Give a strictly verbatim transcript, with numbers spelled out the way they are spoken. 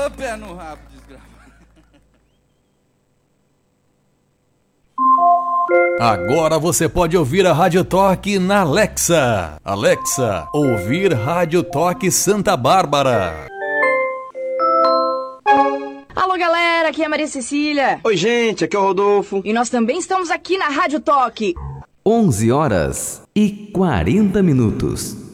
Ô, pé no rabo, desgraça. Agora você pode ouvir a Rádio Toque na Alexa. Alexa, ouvir Rádio Toque Santa Bárbara. Alô, galera, aqui é a Maria Cecília. Oi, gente, aqui é o Rodolfo. E nós também estamos aqui na Rádio Toque. onze horas e quarenta minutos.